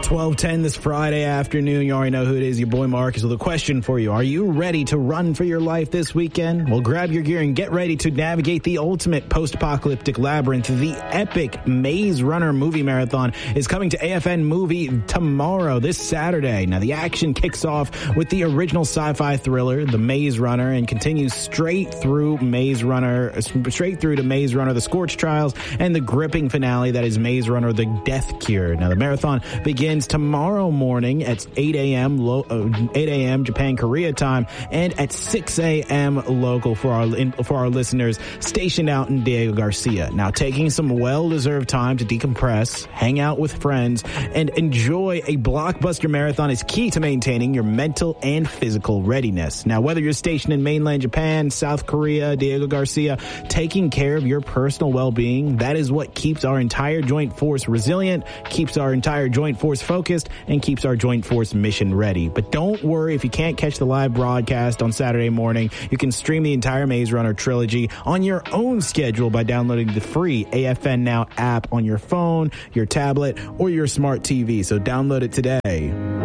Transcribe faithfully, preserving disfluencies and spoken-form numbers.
twelve ten this Friday afternoon. You already know who it is. Your boy Marcus with a question for you. Are you ready to run for your life this weekend? Well, grab your gear and get ready to navigate the ultimate post-apocalyptic labyrinth. The epic Maze Runner movie marathon is coming to A F N Movie tomorrow, this Saturday. Now, the action kicks off with the original sci-fi thriller, The Maze Runner, and continues straight through Maze Runner, straight through to Maze Runner, The Scorch Trials, and the gripping finale that is Maze Runner, The Death Cure. Now, the marathon begins tomorrow morning at eight a.m. Lo- uh, eight a.m. Japan Korea time, and at six a.m. local for our in, for our listeners stationed out in Diego Garcia. Now, taking some well-deserved time to decompress, hang out with friends, and enjoy a blockbuster marathon is key to maintaining your mental and physical readiness. Now, whether you're stationed in mainland Japan, South Korea, Diego Garcia, taking care of your personal well-being, that is what keeps our entire joint force resilient, keeps our entire joint force focused, and keeps our joint force mission ready. But don't worry if you can't catch the live broadcast on Saturday morning. You can stream the entire Maze Runner trilogy on your own schedule by downloading the free A F N Now app on your phone, your tablet, or your smart T V. So download it today.